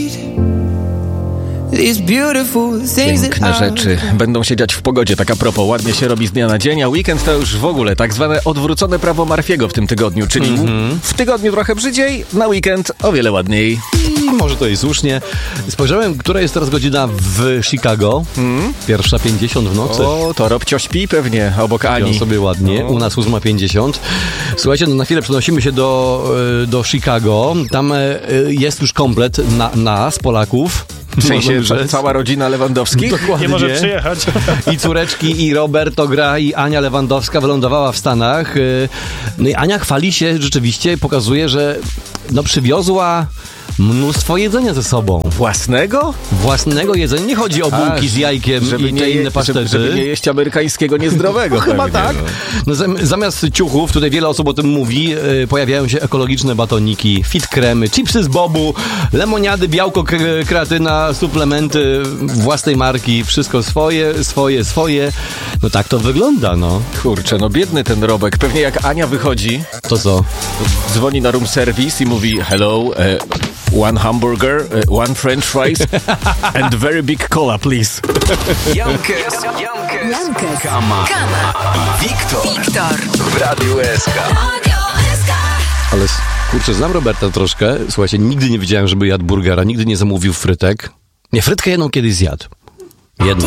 Piękne rzeczy będą się dziać w pogodzie, tak a propos, ładnie się robi z dnia na dzień, a weekend to już w ogóle tak zwane odwrócone prawo Murphy'ego w tym tygodniu, czyli w tygodniu trochę brzydziej, na weekend o wiele ładniej. I może to i słusznie. Spojrzałem, która jest teraz godzina w Chicago. 1:50 w nocy. O, to Robcio śpi pewnie obok Ani. Śpią sobie ładnie, u nas 8:50. Słuchajcie, no na chwilę przenosimy się do Chicago. Tam jest już komplet nas, Polaków. W sensie cała rodzina Lewandowskich? Dokładnie. Nie może przyjechać. I córeczki, i Roberto gra, i Ania Lewandowska wylądowała w Stanach. No i Ania chwali się rzeczywiście, pokazuje, że no przywiozła mnóstwo jedzenia ze sobą. Własnego jedzenia. Nie chodzi o bułki z jajkiem i te inne pasztety. Żeby nie jeść amerykańskiego niezdrowego. No, chyba tak. No, zamiast ciuchów, tutaj wiele osób o tym mówi, pojawiają się ekologiczne batoniki, fit kremy, chipsy z bobu, lemoniady, białko, kreatyna, suplementy własnej marki. Wszystko swoje. No tak to wygląda, no. Kurczę, no biedny ten Robek. Pewnie jak Ania wychodzi, to co? Dzwoni na room service i mówi hello, one hamburger, one french fries and very big cola, please. Jankes, Kama i Wiktor w Radiu SK. Ale kurczę, znam Roberta troszkę. Słuchajcie, nigdy nie widziałem, żeby jadł burgera, nigdy nie zamówił frytek. Nie, frytkę jedną kiedyś zjadł. Jedną.